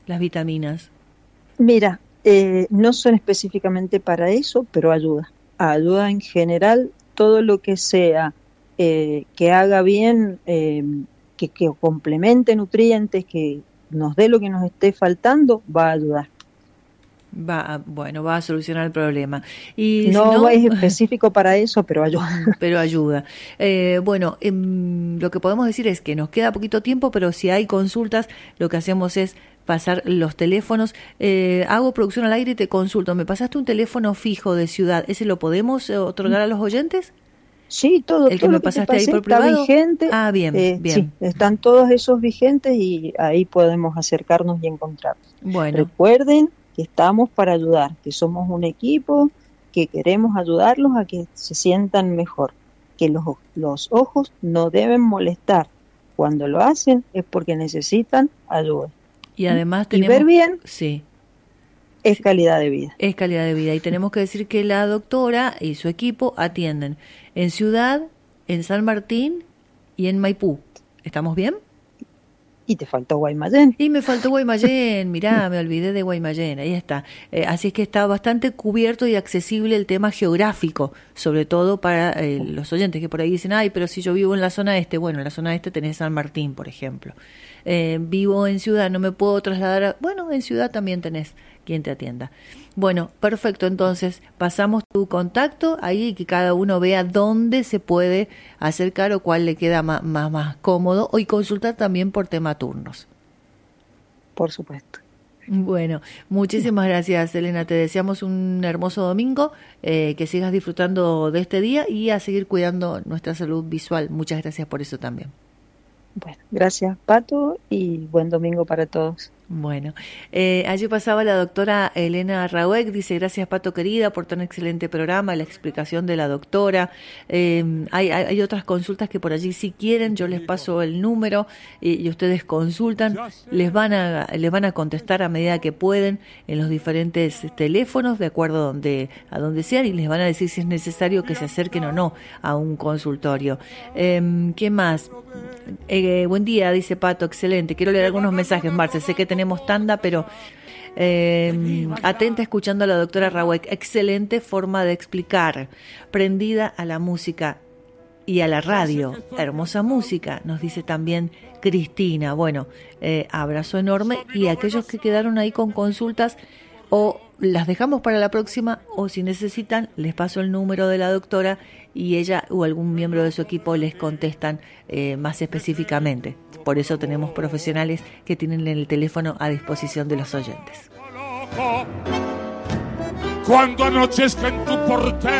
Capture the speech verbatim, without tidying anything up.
las vitaminas? Mira, eh, no son específicamente para eso, pero ayuda. Ayuda en general todo lo que sea eh, que haga bien, eh, que, que complemente nutrientes, que nos dé lo que nos esté faltando, va a ayudar. Va, bueno, va a solucionar el problema. Y no, si no, es específico para eso, pero ayuda. Pero ayuda. Eh, bueno, eh, lo que podemos decir es que nos queda poquito tiempo, pero si hay consultas, lo que hacemos es pasar los teléfonos. Eh, hago producción al aire y te consulto. ¿Me pasaste un teléfono fijo de ciudad? ¿Ese lo podemos otorgar a los oyentes? Sí, todo, ¿El todo que me lo que pasaste te pasé ahí por está privado? vigente. Ah, bien, eh, bien. Sí, están todos esos vigentes y ahí podemos acercarnos y encontrarnos. Bueno. Recuerden que estamos para ayudar, que somos un equipo, que queremos ayudarlos a que se sientan mejor, que los, los ojos no deben molestar. Cuando lo hacen es porque necesitan ayuda. Y además tenemos... Y ver bien sí. es calidad de vida. Es calidad de vida. Y tenemos que decir que la doctora y su equipo atienden en Ciudad, en San Martín y en Maipú. ¿Estamos bien? Y te faltó Guaymallén. Y me faltó Guaymallén, mirá, me olvidé de Guaymallén, ahí está. Eh, así es que está bastante cubierto y accesible el tema geográfico, sobre todo para eh, los oyentes que por ahí dicen, ay, pero si yo vivo en la zona este, bueno, en la zona este tenés San Martín, por ejemplo. Eh, vivo en Ciudad, no me puedo trasladar a... Bueno, en Ciudad también tenés quien te atienda. Bueno, perfecto, entonces pasamos tu contacto ahí, que cada uno vea dónde se puede acercar o cuál le queda más, más, más cómodo, y consultar también por tema turnos. Por supuesto. Bueno, muchísimas gracias, Elena, te deseamos un hermoso domingo, eh, que sigas disfrutando de este día y a seguir cuidando nuestra salud visual. Muchas gracias por eso también. Bueno, gracias, Pato, y buen domingo para todos. Bueno, eh, allí pasaba la doctora Elena Rauec, dice, gracias Pato querida por tan excelente programa, la explicación de la doctora. Eh, hay, hay, hay otras consultas que por allí si quieren, yo les paso el número y, y ustedes consultan, les van a les van a contestar a medida que pueden en los diferentes teléfonos, de acuerdo a donde, a donde sean, y les van a decir si es necesario que se acerquen o no a un consultorio. Eh, ¿Qué más? Eh, buen día, dice Pato, excelente. Quiero leer algunos mensajes, Marce, sé que tenemos tanda, pero eh, atenta escuchando a la doctora Rauec. Excelente forma de explicar, prendida a la música y a la radio. Hermosa música, nos dice también Cristina. Bueno, eh, abrazo enorme, y aquellos que quedaron ahí con consultas, o las dejamos para la próxima, o si necesitan, les paso el número de la doctora y ella o algún miembro de su equipo les contestan eh, más específicamente. Por eso tenemos profesionales que tienen el teléfono a disposición de los oyentes. Cuando anochezca en tu portal